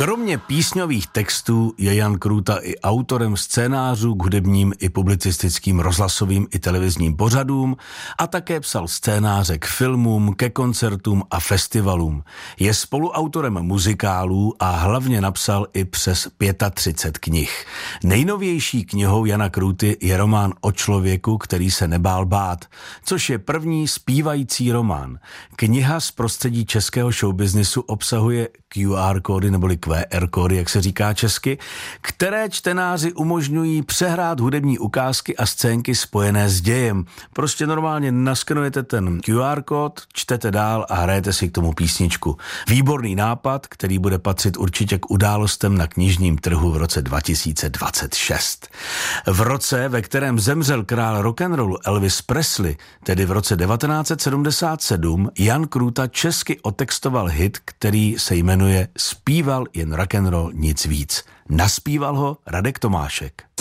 Kromě písňových textů je Jan Krůta i autorem scénářů k hudebním i publicistickým rozhlasovým i televizním pořadům a také psal scénáře k filmům, ke koncertům a festivalům. Je spoluautorem muzikálů a hlavně napsal i přes 35 knih. Nejnovější knihou Jana Krůty je román O člověku, který se nebál bát, což je první zpívající román. Kniha z prostředí českého showbiznisu obsahuje QR kódy neboli QR kódy, jak se říká česky, které čtenáři umožňují přehrát hudební ukázky a scénky spojené s dějem. Prostě normálně naskenujete ten QR kód, čtete dál a hrajete si k tomu písničku. Výborný nápad, který bude patřit určitě k událostem na knižním trhu v roce 2026. V roce, ve kterém zemřel král rock'n'rollu Elvis Presley, tedy v roce 1977, Jan Krůta česky otextoval hit, který se jmenuje Zpíval jen rock'n'roll, nic víc. Naspíval ho Radek Tomášek.